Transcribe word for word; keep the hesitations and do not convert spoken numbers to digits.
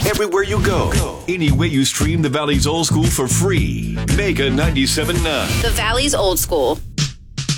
everywhere you go. Any way you stream the Valley's Old School for free. Mega ninety-seven point nine. The Valley's Old School.